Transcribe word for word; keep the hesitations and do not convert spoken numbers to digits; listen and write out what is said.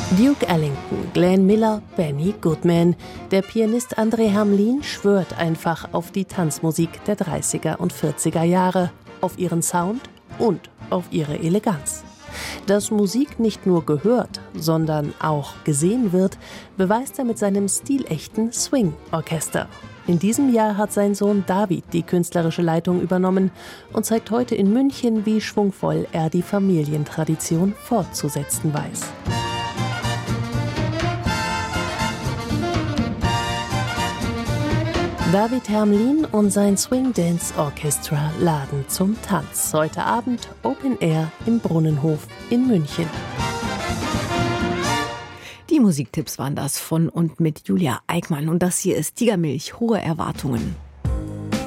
Duke Ellington, Glenn Miller, Benny Goodman. Der Pianist André Hamlin schwört einfach auf die Tanzmusik der dreißiger und vierziger Jahre, auf ihren Sound und auf ihre Eleganz. Dass Musik nicht nur gehört, sondern auch gesehen wird, beweist er mit seinem stilechten Swing-Orchester. In diesem Jahr hat sein Sohn David die künstlerische Leitung übernommen und zeigt heute in München, wie schwungvoll er die Familientradition fortzusetzen weiß. David Hermlin und sein Swing Dance Orchestra laden zum Tanz. Heute Abend Open Air im Brunnenhof in München. Die Musiktipps waren das von und mit Julia Eickmann. Und das hier ist Tigermilch, hohe Erwartungen.